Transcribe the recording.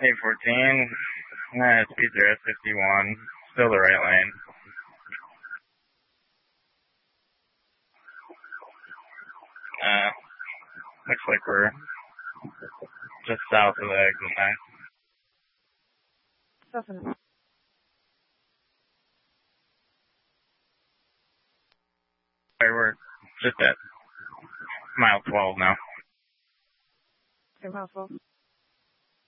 814. Speeds are at 51. Still the right lane. Looks like we're just south of the exit 9. Definitely. We're just at mile 12 now. Okay, mile 12.